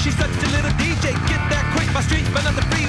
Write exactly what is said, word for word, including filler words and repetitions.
She's such a little D J, get that quick, my street, but not the free